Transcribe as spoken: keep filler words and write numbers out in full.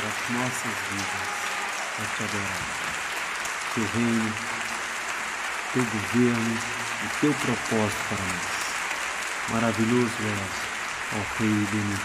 para as nossas vidas, para te adorar. Teu reino, teu governo e teu propósito para nós. Maravilhoso és, ó Rei bendito.